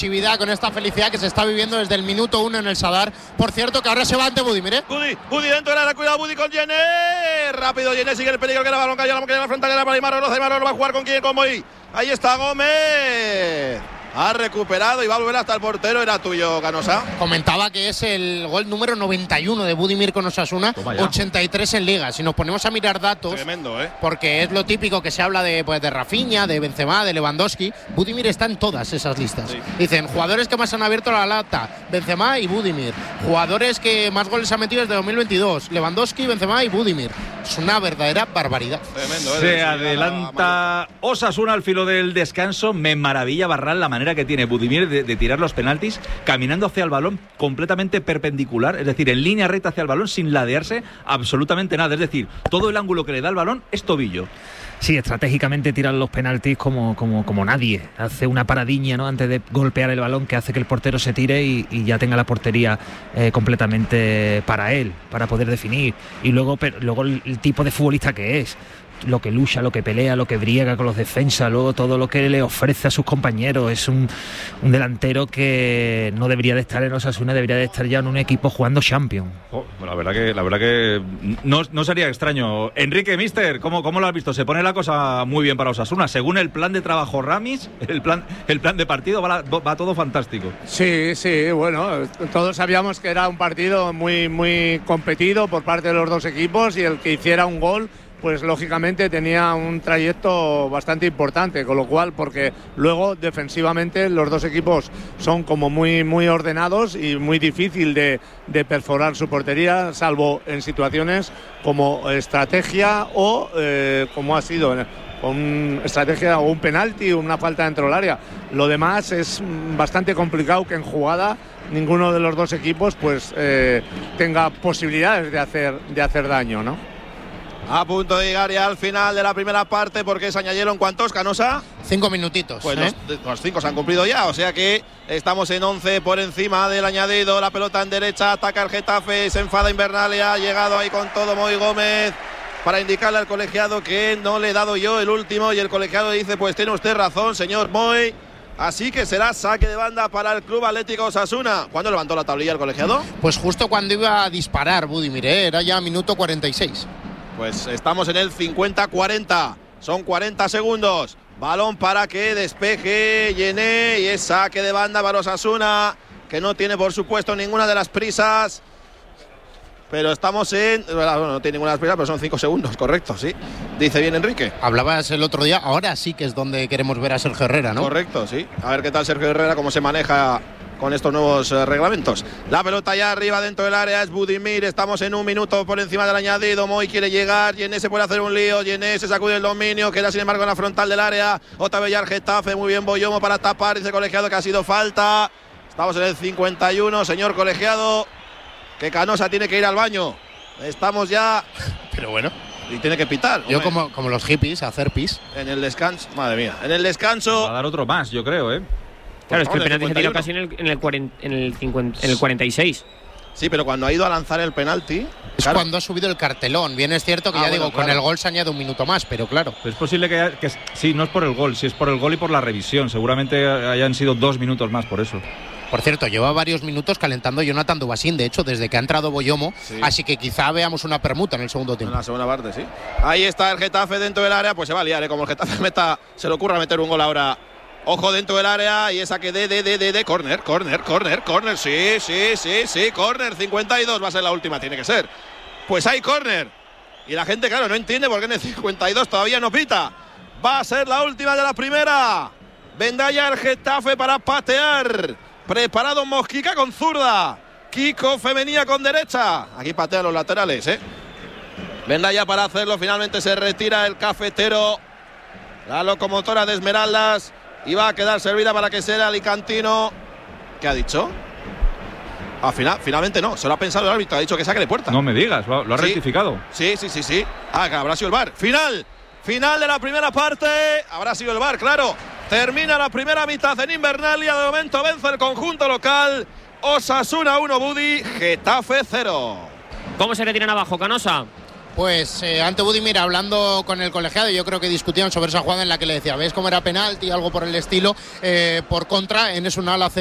con esta felicidad que se está viviendo desde el minuto 1 en el Sadar. Por cierto, que ahora se va ante Budi, mire. Budi dentro de la cuidado Budi con Yené. Rápido Yené, sigue el peligro que el balón cayó la frontal para Aimar Oroz. Aimar Oroz va a jugar con quién, con Moy. Ahí está Gómez. Ha recuperado y va a volver hasta el portero. Era tuyo, Canosa. Comentaba que es el gol número 91 de Budimir con Osasuna, 83 en Liga. Si nos ponemos a mirar datos, tremendo, porque es lo típico que se habla de Rafinha, de Benzema, de Lewandowski. Budimir está en todas esas listas. Sí. Dicen, jugadores que más han abierto la lata, Benzema y Budimir. Jugadores que más goles han metido desde 2022, Lewandowski, Benzema y Budimir. Es una verdadera barbaridad. Tremendo, Se adelanta Osasuna al filo del descanso. Me maravilla Barral la manera que tiene Budimir de tirar los penaltis caminando hacia el balón completamente perpendicular, es decir, en línea recta hacia el balón sin ladearse absolutamente nada, es decir, todo el ángulo que le da el balón es tobillo. Sí, estratégicamente tiran los penaltis como nadie. Hace una paradiña, ¿no?, antes de golpear el balón que hace que el portero se tire y ya tenga la portería completamente para él, para poder definir. Y luego el tipo de futbolista que es, lo que lucha, lo que pelea, lo que briega con los defensas, luego todo lo que le ofrece a sus compañeros. Es un delantero que no debería de estar en Osasuna, debería de estar ya en un equipo jugando Champions. La verdad que no sería extraño. Enrique, mister, ¿cómo lo has visto? Se pone la cosa muy bien para Osasuna. Según el plan de trabajo Ramis, el plan de partido va todo fantástico. Sí, bueno, todos sabíamos que era un partido muy, muy competido por parte de los dos equipos y el que hiciera un gol pues lógicamente tenía un trayecto bastante importante, con lo cual, porque luego defensivamente los dos equipos son como muy, muy ordenados y muy difícil de perforar su portería, salvo en situaciones como estrategia o como ha sido con estrategia o un penalti o una falta dentro del área. Lo demás es bastante complicado que en jugada ninguno de los dos equipos pues tenga posibilidades de hacer daño, ¿no? A punto de llegar ya al final de la primera parte, porque se añadieron ¿cuántos, Canosa? 5 minutitos. Pues los 5 se han cumplido ya, o sea que estamos en 11 por encima del añadido. La pelota en derecha, ataca el Getafe, se enfada Invernalia, ha llegado ahí con todo Moy Gómez para indicarle al colegiado que no le he dado yo el último, y el colegiado dice, pues tiene usted razón, señor Moy. Así que será saque de banda para el Club Atlético Osasuna. ¿Cuándo levantó la tablilla el colegiado? Pues justo cuando iba a disparar Budimir, era ya minuto 46. Pues estamos en el 50-40, son 40 segundos. Balón para que despeje Yené y es saque de banda para Osasuna, que no tiene por supuesto ninguna de las prisas. Pero estamos no tiene ninguna de las prisas, pero son 5 segundos, correcto, sí. Dice bien Enrique. Hablabas el otro día, ahora sí que es donde queremos ver a Sergio Herrera, ¿no? Correcto, sí. A ver qué tal Sergio Herrera, cómo se maneja con estos nuevos reglamentos. La pelota ya arriba dentro del área es Budimir. Estamos en 1 minuto por encima del añadido. Moy quiere llegar. Yené se puede hacer un lío. Yené se sacude el dominio. Queda sin embargo en la frontal del área. Otra vez ya el Getafe. Muy bien Boyomo para tapar. Dice el colegiado que ha sido falta. Estamos en el 51. Señor colegiado, que Canosa tiene que ir al baño. Estamos ya. Pero bueno. Y tiene que pitar. Yo como los hippies, a hacer pis. En el descanso. Madre mía. En el descanso. Va a dar otro más, yo creo, Claro, es que el penalti se tiró casi en el 46. Sí, pero cuando ha ido a lanzar el penalti. Es claro, cuando ha subido el cartelón. Bien es cierto que con el gol se añade 1 minuto más, pero claro. Es posible que sí, no es por el gol, sí es por el gol y por la revisión. Seguramente hayan sido 2 minutos más por eso. Por cierto, lleva varios minutos calentando Jonathan Dubasín, de hecho, desde que ha entrado Boyomo, sí. Así que quizá veamos una permuta en el segundo tiempo. En la segunda parte, sí. Ahí está el Getafe dentro del área, pues se va a liar, como el Getafe se le ocurra meter un gol ahora. Ojo dentro del área y esa que de córner, sí, córner, 52 va a ser la última, tiene que ser. Pues hay córner. Y la gente, claro, no entiende por qué en el 52 todavía no pita. Va a ser la última de la primera. Vendrá ya el Getafe para patear. Preparado Mosquica con zurda. Kiko Femenía con derecha. Aquí patean los laterales, Vendrá ya para hacerlo. Finalmente se retira el cafetero. La locomotora de Esmeraldas. Y va a quedar servida para que sea el alicantino. ¿Qué ha dicho? Finalmente no, se lo ha pensado el árbitro, ha dicho que saque de puerta. No me digas, lo ha rectificado. Sí. Que habrá sido el VAR. Final de la primera parte. Habrá sido el VAR, claro. Termina la primera mitad en Invernalia. De momento vence el conjunto local. Osasuna 1, Budi, Getafe 0. ¿Cómo se retiran abajo, Canosa? Pues ante Budimir hablando con el colegiado, yo creo que discutían sobre esa jugada en la que le decía, ¿ves cómo era penalti? Algo por el estilo. Por contra, Enes Unal hace